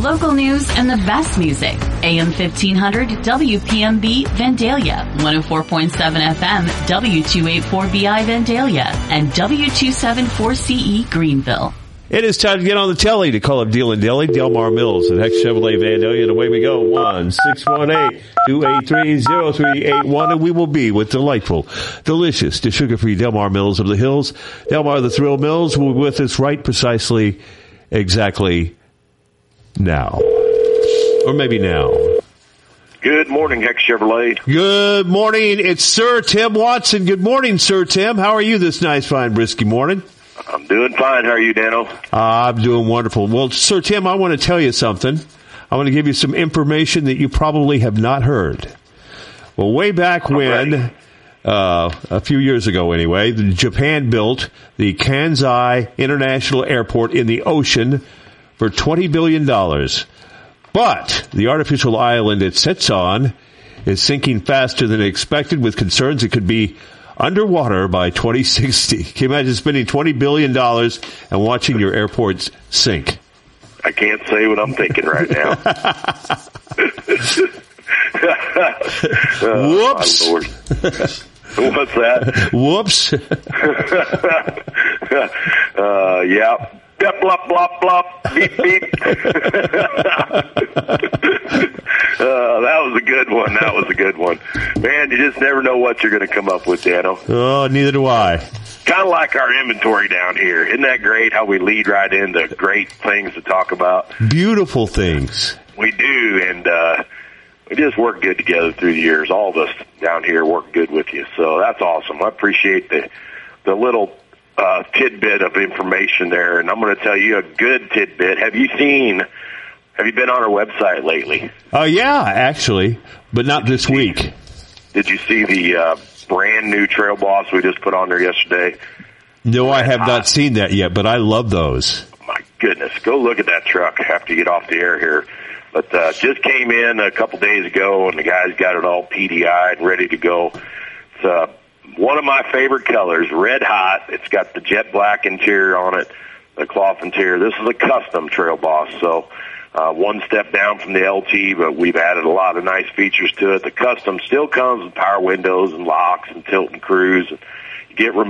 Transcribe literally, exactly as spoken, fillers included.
local news and the best music. A M fifteen hundred W P M B Vandalia, one oh four point seven F M W two eighty-four B I Vandalia, and W two seventy-four C E Greenville. It is time to get on the telly to call up Deal and Deli, Delmar Mills at Hex Chevrolet Vandalia, and away we go. one six one eight, two eight three, zero three eight one, and we will be with delightful, delicious, the sugar-free Delmar Mills of the Hills. Delmar the Thrill Mills will be with us right precisely, exactly now. Or maybe now. Good morning, Hex Chevrolet. Good morning. It's Sir Tim Watson. Good morning, Sir Tim. How are you this nice, fine, brisky morning? I'm doing fine. How are you, Dano? Uh, I'm doing wonderful. Well, Sir Tim, I want to tell you something. I want to give you some information that you probably have not heard. Well, way back when, uh, a few years ago anyway, Japan built the Kansai International Airport in the ocean for twenty billion dollars. But the artificial island it sits on is sinking faster than expected, with concerns it could be underwater by twenty sixty. Can you imagine spending twenty billion dollars and watching your airports sink? I can't say what I'm thinking right now. oh, Whoops. What's that? Whoops. uh, yeah. Blop, blop, blop, blop, beep, beep. uh, that was a good one. That was a good one. Man, you just never know what you're going to come up with, Dano. Oh, neither do I. Kind of like our inventory down here. Isn't that great how we lead right into great things to talk about? Beautiful things. We do, and uh, we just work good together through the years. All of us down here work good with you, so that's awesome. I appreciate the the little Uh, tidbit of information there, and I'm going to tell you a good tidbit. Have you seen, have you been on our website lately? Oh, uh, yeah, actually, but not this week. Did you see the uh, brand new Trail Boss we just put on there yesterday? No, I have not seen that yet, but I love those. My goodness, go look at that truck after you get off the air here. But uh, just came in a couple days ago, and the guys got it all P D I'd and ready to go. It's uh, one of my favorite colors, red hot. It's got the jet black interior on it, the cloth interior. This is a custom Trail Boss, so uh, one step down from the L T, but we've added a lot of nice features to it. The custom still comes with power windows and locks and tilt and cruise. You get remote